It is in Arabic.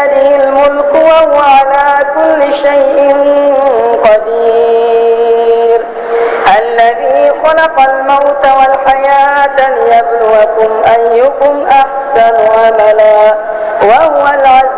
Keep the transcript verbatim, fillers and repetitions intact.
بيده الملك وهو على كل شيء قدير الذي خلق الموت والحياة ليبلوكم أيكم أحسن عملا وهو العزيز